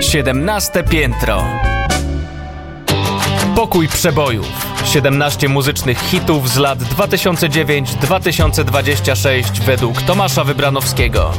17 piętro. Pokój przebojów. 17 muzycznych hitów z lat 2009-2026 według Tomasza Wybranowskiego.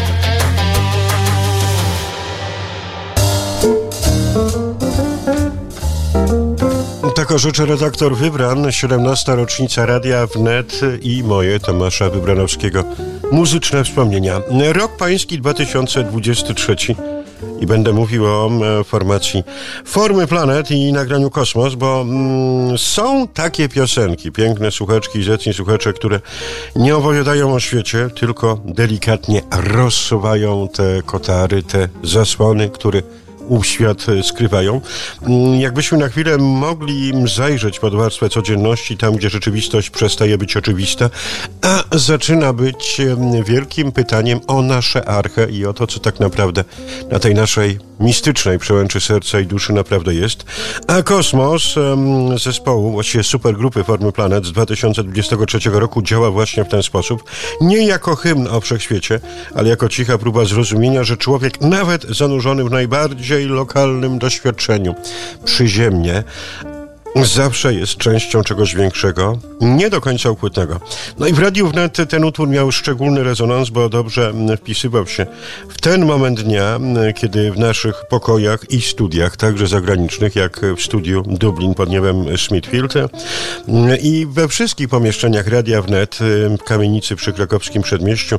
Tak życzy redaktor Wybran, 17. rocznica Radia Wnet i moje, Tomasza Wybranowskiego, muzyczne wspomnienia. Rok pański 2023 i będę mówił o formacji Formy Planet i nagraniu Kosmos, bo są takie piosenki, piękne słuchaczki i zacni słuchacze, które nie opowiadają o świecie, tylko delikatnie rozsuwają te kotary, te zasłony, które świat skrywają. Jakbyśmy na chwilę mogli zajrzeć pod warstwę codzienności, tam gdzie rzeczywistość przestaje być oczywista, a zaczyna być wielkim pytaniem o nasze archę i o to, co tak naprawdę na tej naszej mistycznej przełęczy serca i duszy naprawdę jest. A Kosmos zespołu, właściwie supergrupy Formy Planet z 2023 roku działa właśnie w ten sposób. Nie jako hymn o wszechświecie, ale jako cicha próba zrozumienia, że człowiek nawet zanurzony w najbardziej lokalnym doświadczeniu przyziemnie zawsze jest częścią czegoś większego, nie do końca ukrytego. No i w Radiu Wnet ten utwór miał szczególny rezonans, bo dobrze wpisywał się w ten moment dnia, kiedy w naszych pokojach i studiach, także zagranicznych, jak w studiu Dublin pod niebem Smithfield i we wszystkich pomieszczeniach Radia Wnet w kamienicy przy krakowskim Przedmieściu,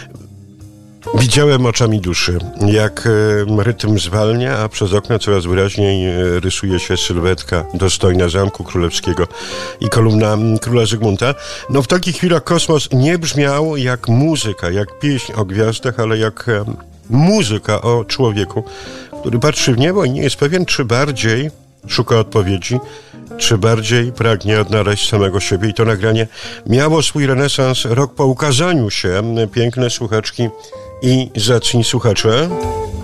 widziałem oczami duszy, jak rytm zwalnia, a przez okno coraz wyraźniej rysuje się sylwetka dostojna Zamku Królewskiego i kolumna Króla Zygmunta. No w takich chwilach Kosmos nie brzmiał jak muzyka, jak pieśń o gwiazdach, ale jak muzyka o człowieku, który patrzy w niebo i nie jest pewien, czy bardziej szuka odpowiedzi, czy bardziej pragnie odnaleźć samego siebie. I to nagranie miało swój renesans rok po ukazaniu się. Piękne słuchaczki i zacni słuchacze.